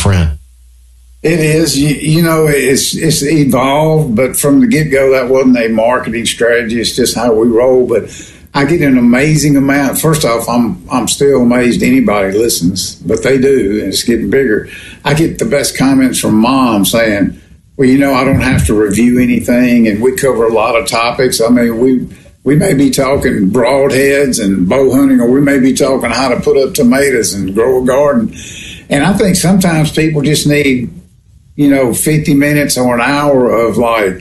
friend. It is. It's evolved, but from the get-go, that wasn't a marketing strategy. It's just how we roll. But I get an amazing amount. First off, I'm still amazed anybody listens, but they do, and it's getting bigger. I get the best comments from moms saying, well, I don't have to review anything, and we cover a lot of topics. I mean, we may be talking broadheads and bow hunting, or we may be talking how to put up tomatoes and grow a garden. And I think sometimes people just need 50 minutes or an hour of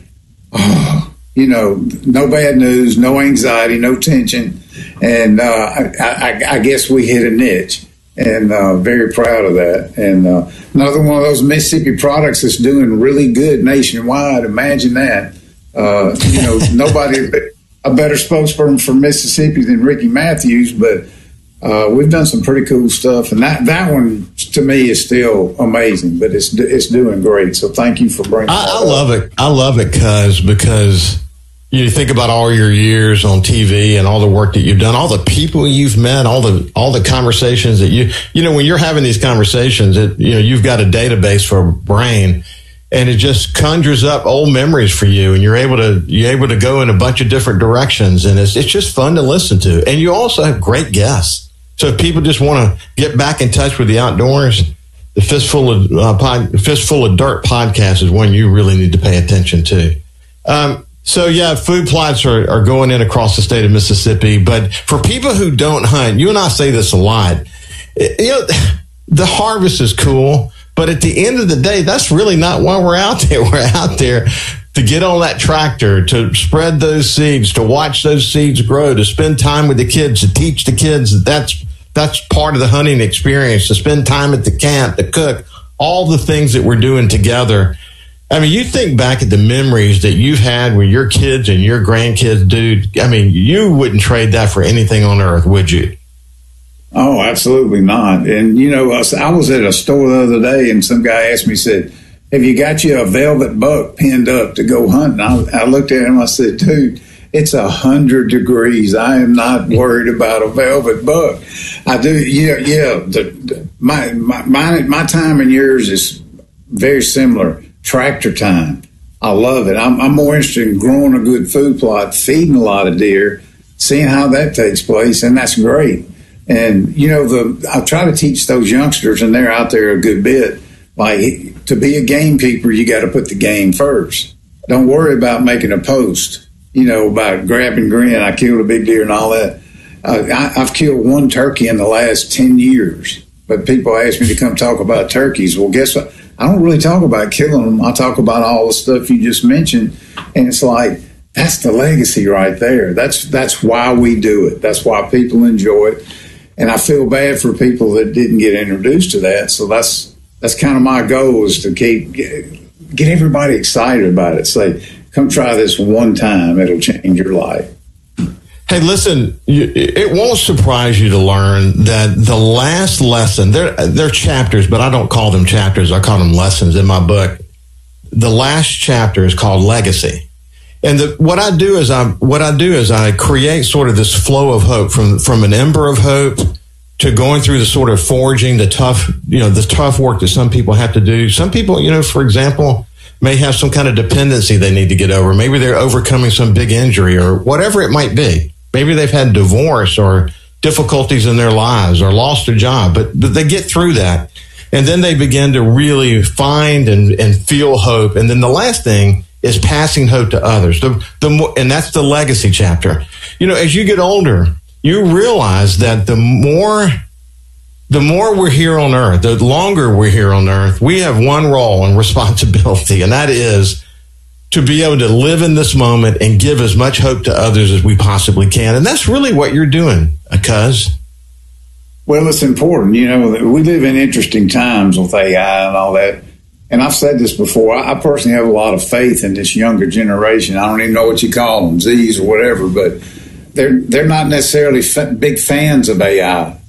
no bad news, no anxiety, no tension. And I guess we hit a niche, and very proud of that. And another one of those Mississippi products that's doing really good nationwide. Imagine that. Nobody a better spokesperson for Mississippi than Ricky Matthews, but we've done some pretty cool stuff, and that one to me is still amazing, but it's doing great. So thank you for bringing. I love it. I love it, because you think about all your years on TV and all the work that you've done, all the people you've met, all the conversations that when you're having these conversations, you've got a database for a brain, and it just conjures up old memories for you, and you're able to go in a bunch of different directions, and it's just fun to listen to, and you also have great guests. So if people just want to get back in touch with the outdoors, the Fistful of Dirt podcast is one you really need to pay attention to. Food plots are going in across the state of Mississippi. But for people who don't hunt, you and I say this a lot, the harvest is cool. But at the end of the day, that's really not why we're out there. We're out there to get on that tractor, to spread those seeds, to watch those seeds grow, to spend time with the kids, to teach the kids that's part of the hunting experience, to spend time at the camp, to cook, all the things that we're doing together. I mean, you think back at the memories that you've had with your kids and your grandkids, dude. I mean, you wouldn't trade that for anything on earth, would you? Oh, absolutely not. And, I was at a store the other day, and some guy asked me, said, have you got you a velvet buck pinned up to go hunting? I looked at him, I said, dude, it's 100 degrees. I am not worried about a velvet buck. I do. My time and yours is very similar. Tractor time. I love it. I'm more interested in growing a good food plot, feeding a lot of deer, seeing how that takes place. And that's great. And, I try to teach those youngsters, and they're out there a good bit, like, to be a gamekeeper, you got to put the game first. Don't worry about making a post, about grab and grin. I killed a big deer and all that. I've killed one turkey in the last 10 years, but people ask me to come talk about turkeys. Well, guess what? I don't really talk about killing them. I talk about all the stuff you just mentioned. And it's like, that's the legacy right there. That's why we do it. That's why people enjoy it. And I feel bad for people that didn't get introduced to that. So that's kind of my goal, is to get everybody excited about it. Say, come try this one time. It'll change your life. Hey, listen, it won't surprise you to learn that the last lesson, they're chapters, but I don't call them chapters. I call them lessons in my book. The last chapter is called Legacy. And what I do is I create sort of this flow of hope from an ember of hope to going through the sort of forging, the tough work that some people have to do. Some people, for example, may have some kind of dependency they need to get over. Maybe they're overcoming some big injury or whatever it might be. Maybe they've had divorce or difficulties in their lives or lost their job, but they get through that. And then they begin to really find and feel hope. And then the last thing is passing hope to others. And that's the legacy chapter. As you get older, you realize that the more we're here on earth, the longer we're here on earth, we have one role and responsibility, and that is to be able to live in this moment and give as much hope to others as we possibly can. And that's really what you're doing, Cuz. Well, it's important. We live in interesting times with AI and all that. And I've said this before. I personally have a lot of faith in this younger generation. I don't even know what you call them, Z's or whatever, but they're not necessarily big fans of AI.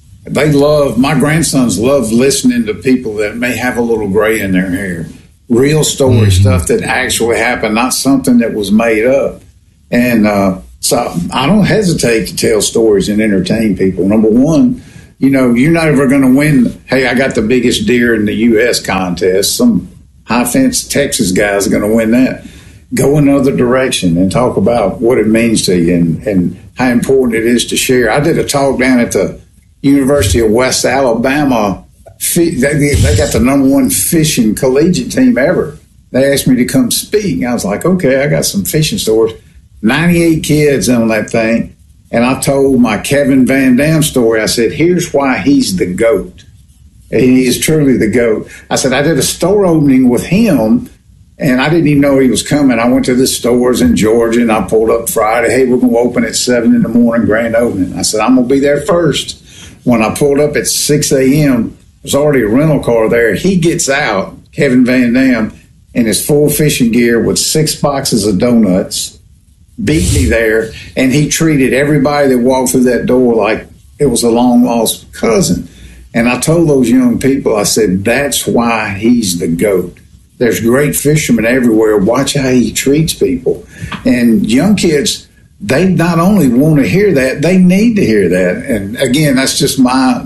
My grandsons love listening to people that may have a little gray in their hair. Real story, stuff that actually happened, not something that was made up. And so I don't hesitate to tell stories and entertain people. Number one, you're never going to win. Hey, I got the biggest deer in the U.S. contest. Some high fence Texas guy's going to win that. Go another direction and talk about what it means to you and how important it is to share. I did a talk down at the University of West Alabama. They got the #1 fishing collegiate team ever. They asked me to come speak. I was like, okay, I got some fishing stories. 98 kids on that thing. And I told my Kevin Van Dam story. I said, here's why he's the GOAT. And he is truly the GOAT. I said, I did a store opening with him, and I didn't even know he was coming. I went to the stores in Georgia, and I pulled up Friday. Hey, we're going to open at 7 in the morning, grand opening. I said, I'm going to be there first. When I pulled up at 6 a.m., there's already a rental car there. He gets out, Kevin Van Dam, in his full fishing gear with 6 boxes of donuts, beat me there, and he treated everybody that walked through that door like it was a long-lost cousin. And I told those young people, I said, that's why he's the GOAT. There's great fishermen everywhere. Watch how he treats people. And young kids, they not only want to hear that, they need to hear that. And again, that's just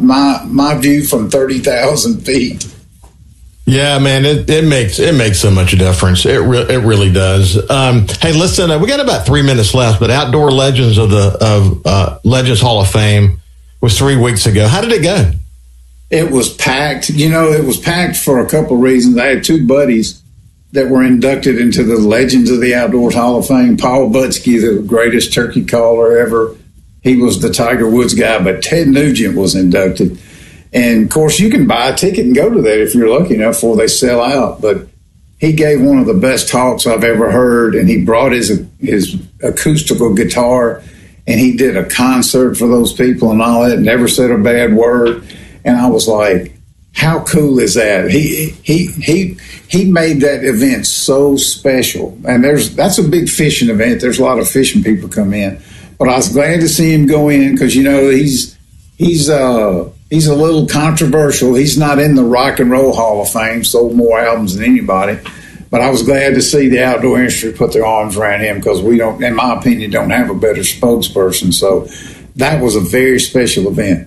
my view from 30,000 feet. Yeah, man, it makes so much difference. It really does. Hey, listen, we got about 3 minutes left, but Outdoor Legends of Legends Hall of Fame was 3 weeks ago. How did it go? It was packed. It was packed for a couple of reasons. I had 2 buddies that were inducted into the Legends of the Outdoors Hall of Fame. Paul Butsky, the greatest turkey caller ever. He was the Tiger Woods guy, but Ted Nugent was inducted. And, of course, you can buy a ticket and go to that if you're lucky enough before they sell out. But he gave one of the best talks I've ever heard, and he brought his acoustical guitar, and he did a concert for those people and all that, never said a bad word. And I was like, how cool is that? He made that event so special. And that's a big fishing event. There's a lot of fishing people come in. But I was glad to see him go in because, he's a little controversial. He's not in the Rock and Roll Hall of Fame, sold more albums than anybody. But I was glad to see the outdoor industry put their arms around him because we don't, in my opinion, don't have a better spokesperson. So that was a very special event.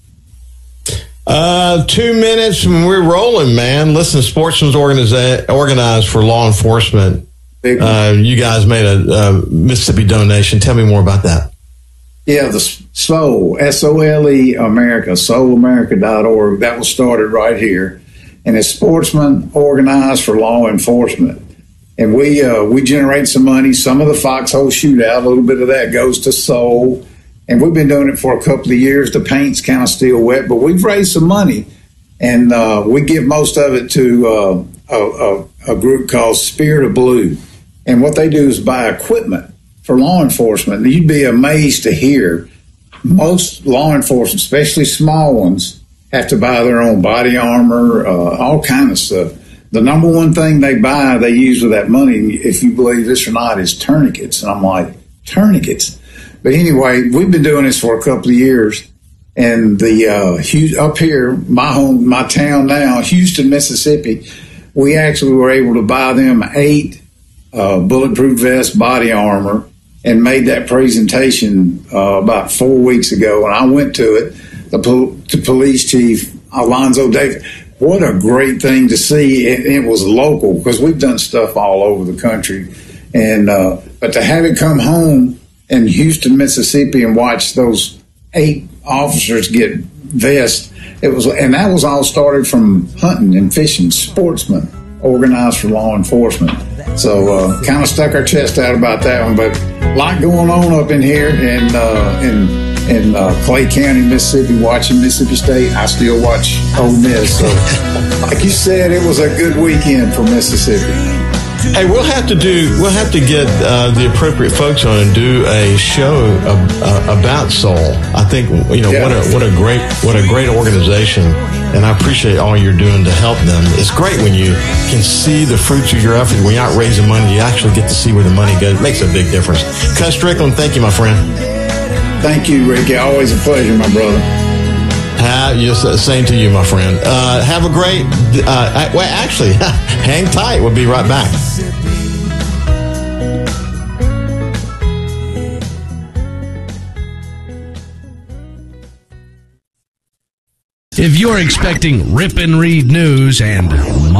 2 minutes and we're rolling, man. Listen, Sportsman's organized for law enforcement. You guys made a Mississippi donation. Tell me more about that. Yeah, the SOLE, S-O-L-E America, SOLEamerica.org. That was started right here. And it's Sportsman Organized for Law Enforcement. And we generate some money. Some of the Foxhole Shootout, a little bit of that goes to SOLE. And we've been doing it for a couple of years. The paint's kind of still wet, but we've raised some money. And we give most of it to a group called Spirit of Blue. And what they do is buy equipment for law enforcement. You'd be amazed to hear most law enforcement, especially small ones, have to buy their own body armor, all kind of stuff. The number one thing they buy, they use with that money, if you believe this or not, is tourniquets. And I'm like, tourniquets? But anyway, we've been doing this for a couple of years. And the up here, my town now, Houston, Mississippi, we actually were able to buy them 8 bulletproof vest body armor and made that presentation about 4 weeks ago. And I went to it, the police chief, Alonzo Davis. What a great thing to see. It was local because we've done stuff all over the country. And but to have it come home in Houston, Mississippi and watch those 8 officers get vests, and that was all started from hunting and fishing, Sportsmen Organized for Law Enforcement. So kind of stuck our chest out about that one, but a lot going on up in here in Clay County, Mississippi, watching Mississippi State. I still watch Ole Miss. So like you said, it was a good weekend for Mississippi. Hey, we'll have to get the appropriate folks on and do a show about SOLE. I think what a great organization, and I appreciate all you're doing to help them. It's great when you can see the fruits of your effort. When you're not raising money, you actually get to see where the money goes. It makes a big difference. Cuz Strickland, thank you, my friend. Thank you, Ricky. Always a pleasure, my brother. Yes, same to you, my friend. Have a great. Actually, hang tight. We'll be right back. If you're expecting rip and read news and